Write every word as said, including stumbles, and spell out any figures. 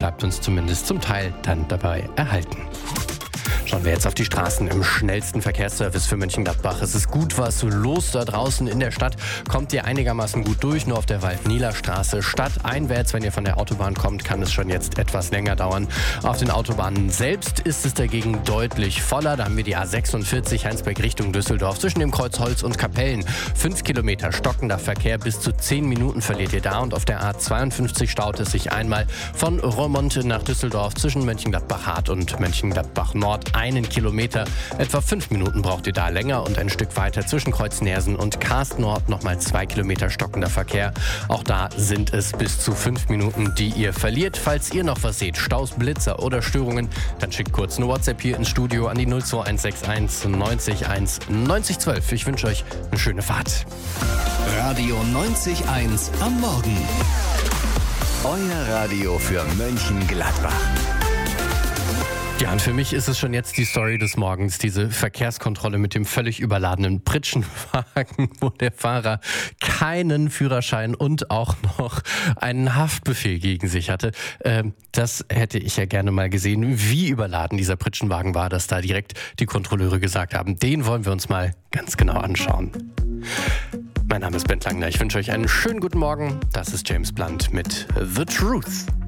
bleibt uns zumindest zum Teil dann dabei erhalten. Schauen wir jetzt auf die Straßen im schnellsten Verkehrsservice für Mönchengladbach. Es ist gut was los da draußen in der Stadt. Kommt ihr einigermaßen gut durch, nur auf der Waldnieler-Straße stadteinwärts. Wenn ihr von der Autobahn kommt, kann es schon jetzt etwas länger dauern. Auf den Autobahnen selbst ist es dagegen deutlich voller. Da haben wir die A sechsundvierzig Heinsberg Richtung Düsseldorf zwischen dem Kreuz Holz und Kapellen. Fünf Kilometer stockender Verkehr, bis zu zehn Minuten verliert ihr da. Und auf der A zweiundfünfzig staut es sich einmal von Roermond nach Düsseldorf zwischen Mönchengladbach-Hart und Mönchengladbach-Nord. Einen Kilometer, etwa fünf Minuten braucht ihr da länger und ein Stück weiter zwischen Kreuz Nersen und Karst Nord nochmal zwei Kilometer stockender Verkehr. Auch da sind es bis zu fünf Minuten, die ihr verliert. Falls ihr noch was seht, Staus, Blitzer oder Störungen, dann schickt kurz eine WhatsApp hier ins Studio an die null zwei eins sechs eins neunzig eins neunzig zwölf. Ich wünsche euch eine schöne Fahrt. Radio neunzig eins am Morgen. Euer Radio für Mönchengladbach. Ja, und für mich ist es schon jetzt die Story des Morgens, diese Verkehrskontrolle mit dem völlig überladenen Pritschenwagen, wo der Fahrer keinen Führerschein und auch noch einen Haftbefehl gegen sich hatte. Ähm, das hätte ich ja gerne mal gesehen, wie überladen dieser Pritschenwagen war, dass da direkt die Kontrolleure gesagt haben, den wollen wir uns mal ganz genau anschauen. Mein Name ist Bent Langner, ich wünsche euch einen schönen guten Morgen. Das ist James Blunt mit The Truth.